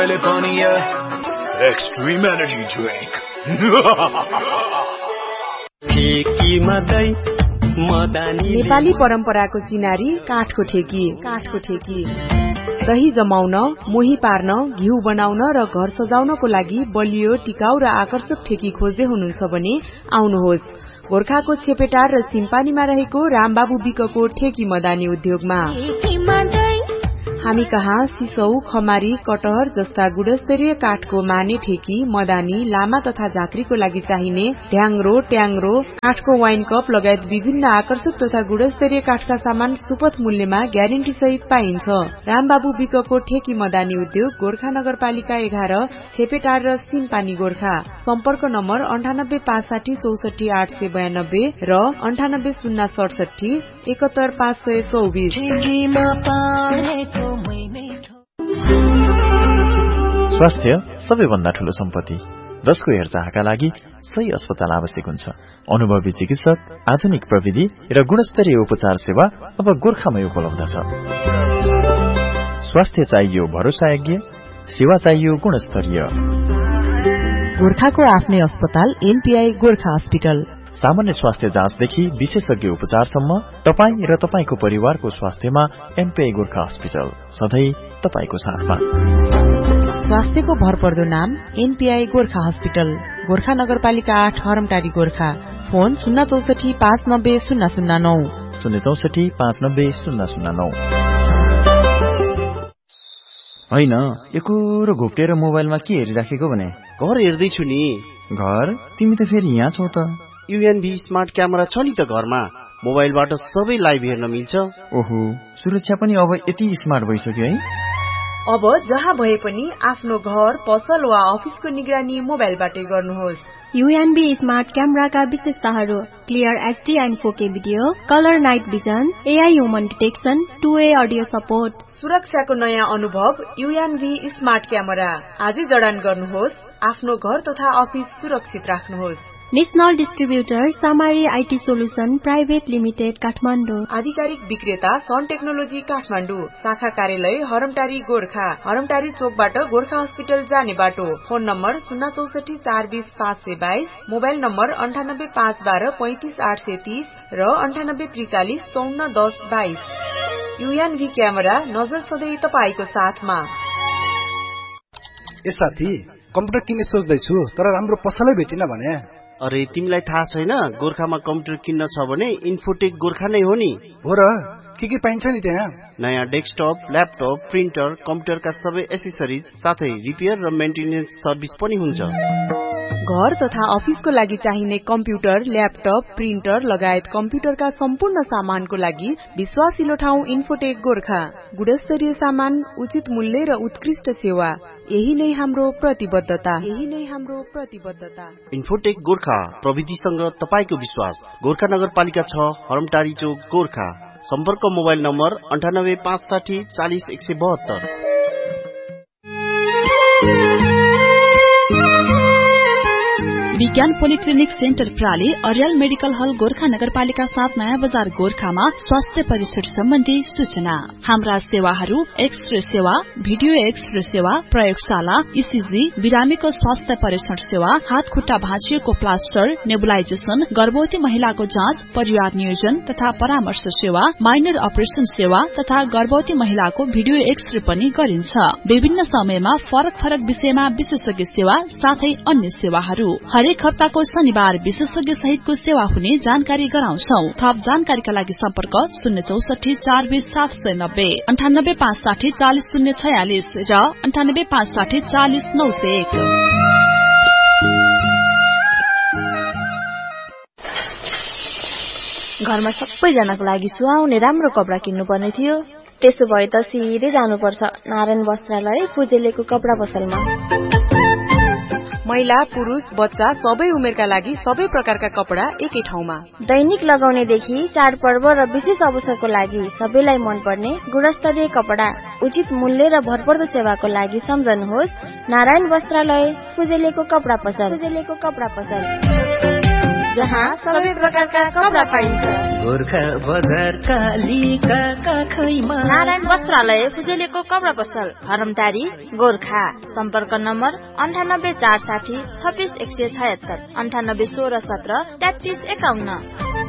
California Extreme Energy Drink. Nepali परम्पराको चिनारी काठको ठेकी दही जमाउन, मोही पार्न, घिउ बनाउन र घर सजाउनको लागि बलियो, टिकाउ र आकर्षक ठेकी खोज्दै हुनुहुन्छ भने आउनुहोस् गोर्खाको छेपेटार र सिम्पानीमा रहेको रामबाबु विकको ठेकी मदानी उद्योगमा। हामी कहाँ सिसौ, खमारी, कटहर जस्ता गुणस्तरीय काठको माने ठेकी, मदानी, लामा तथा झाँक्रीको लागि चाहिने ढ्याङ्ग्रो, ट्याङ्ग्रो, काठको वाइन कप लगायत विभिन्न आकर्षक तथा गुणस्तरीय काठका सामान सुपथ मूल्यमा ग्यारेन्टी सहित पाइन्छ। रामबाबु विकको ठेकी मदानी उद्योग गोर्खा नगरपालिका 11 छेपेटार र सिम्पानी गोर्खा। सम्पर्क नम्बर 9865648592 र 980667 71524। स्वास्थ्य सबैभन्दा ठूलो सम्पत्ति, जसको हेरचाहका लागि सही अस्पताल आवश्यक हुन्छ। अनुभवी चिकित्सक, आधुनिक प्रविधि र गुणस्तरीय उपचार सेवा अब गोर्खामै उपलब्ध छ। स्वास्थ्य चाहियो भरोसायोग्य, सेवा चाहियो गुणस्तरीय। गोर्खाको आफ्नै अस्पताल एनपीआई गोर्खा हस्पिटल। सामान्य स्वास्थ्य जाँचदेखि विशेषज्ञ उपचारसम्म तपाई र तपाईको परिवारको स्वास्थ्यमा एनपीआई गोर्खा हस्पिटल सधैँ तपाईको साथमा। स्वास्थ्यको भरपर्दो नाम एनपीआई गोर्खा हस्पिटल, गोर्खा नगरपालिका 8 हरमटारी गोर्खा। फोन 064 590 009 064 590 009। हैन, एकोरो घोप्टेर मोबाइलमा के हेरिराखेको भने? घर हेर्दैछु नि। घर? तिमी त फेरि यहाँ छौ त। युएनबी स्मार्ट क्यामेरा छ नि त घरमा। मोबाइलबाट सबै लाइभ हेर्न मिल्छ। ओहो, सुरक्षा पनि अब यति स्मार्ट भइसक्यो है। अब जहाँ भए पनि आफ्नो घर, पसल वा अफिसको निगरानी मोबाइलबाटै गर्नुहोस्। युएनबी स्मार्ट क्यामेराका विशेषताहरू: clear HD and 4K video, colour night vision, AI human detection, 2A audio support. सुरक्षाको नयाँ अनुभव युएनबी स्मार्ट क्यामेरा। आजै जडान गर्नुहोस्। आफ्नो घर तथा अफिस सुरक्षित राख्नुहोस्। National distributor सामारी IT solution private limited Kathmandu. आधिकारिक विक्रेता सन टेक्नोलोजी काठमाडौँ। शाखा कार्यालय हरमटारी गोर्खा। हरमटारी चोकबाट गोर्खा हस्पिटल जाने बाटो। फोन नम्बर 064 420 522, मोबाइल नम्बर 98 512 35 830 र 98 43 54 10 22। युएनभी क्यामेरा, नजर सधैँ तपाईको साथमा। ए साथी, कम्प्युटर किन्ने सोच्दैछु तर राम्रो पसलै भेटिन भने। अरे तिमीलाई थाहा छैन, गोर्खामा कम्प्युटर किन्न छ भने इन्फोटेक गोर्खा नै हो नि। हो र? के पाइन्छ नि त्यहाँ? नयाँ डेस्कटप, ल्यापटप, प्रिन्टर, कम्प्युटरका सबै एसेसरिज साथै रिपेयर र मेन्टेनेन्स सर्भिस पनि हुन्छ। घर तथा अफिसको लागि चाहिने कम्प्युटर, ल्यापटप, प्रिन्टर लगायत कम्प्युटरका सम्पूर्ण सामानको लागि विश्वासिलो ठाउँ इन्फोटेक गोर्खा। गुणस्तरीय सामान, उचित मूल्य र उत्कृष्ट सेवा, यही नै हाम्रो प्रतिबद्धता। इन्फोटेक गोर्खा, प्रविधिसँग तपाईको विश्वास। गोर्खा नगरपालिका 6 हरमटारी चोक गोर्खा। सम्पर्क मोबाइल नम्बर 98 560 40 172। विज्ञान पोलिक्लिनिक सेन्टर प्राली, अर्याल मेडिकल हल गोर्खा नगरपालिका 7 नयाँ बजार गोर्खामा स्वास्थ्य परिसर सम्बन्धी सूचना। हाम्रा सेवाहरू: एक्सरे सेवा, भिडियो एक्सरे सेवा, प्रयोगशाला, ईसीजी, बिरामीको स्वास्थ्य परीक्षण सेवा, हात खुट्टा भाँचिएको प्लास्टर, नेबुलाइजेसन, गर्भवती महिलाको जाँच, परिवार नियोजन तथा परामर्श सेवा, माइनर अपरेसन सेवा तथा गर्भवती महिलाको भिडियो एक्सरे पनि गरिन्छ। विभिन्न समयमा फरक विषयमा विशेषज्ञ सेवा साथै अन्य सेवाहरू। हरेक हप्ताको शनिबार विशेषज्ञ सहितको सेवा हुने जानकारी गराउँछौ। थप जानकारीका लागि सम्पर्क 064 420 790, 98 560 40 046 र 98 560 40 901। घरमा सबैजनाको लागि सुहाउने राम्रो कपडा किन्नु पर्ने थियो। त्यसो भए त सिधै जानुपर्छ नारायण वस्त्रालय फुजेलेको कपडा पसलमा। महिला, पुरुष, बच्चा सबै उमेरका लागि सबै प्रकारका कपडा एकै ठाउँमा। दैनिक लगाउनेदेखि चाडपर्व र विशेष अवसरको लागि सबैलाई मनपर्ने गुणस्तरीय कपडा, उचित मूल्य र भरपर्दो सेवाको लागि सम्झनुहोस् नारायण वस्त्रालय फुजेलेको कपडा पसल। जहाँ सबै प्रकारका कपडा पाइन्छ। गोर्खा बजार कालीका काखैमा नारायण वस्त्रालय फुजेलेको कपडा पसल हरमटारी गोर्खा। सम्पर्क नम्बर 98 460 26 176 98 16 17 33 51।